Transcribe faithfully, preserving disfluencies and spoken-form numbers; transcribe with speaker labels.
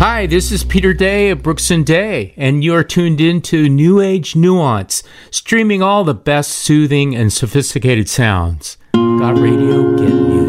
Speaker 1: Hi, this is Peter Day of Brooks and Day, and you are tuned in to New Age Nuance, streaming all the best soothing and sophisticated sounds. Got radio, get music.